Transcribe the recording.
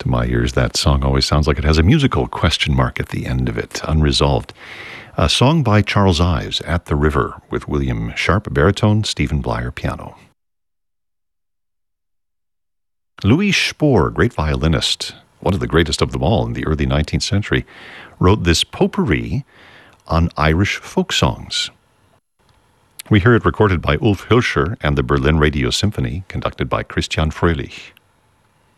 To my ears, that song always sounds like it has a musical question mark at the end of it, unresolved. A song by Charles Ives, At the River, with William Sharp, baritone, Stephen Blyer, piano. Louis Spohr, great violinist, one of the greatest of them all in the early 19th century, wrote this potpourri on Irish folk songs. We hear it recorded by Ulf Hilscher and the Berlin Radio Symphony, conducted by Christian Fröhlich.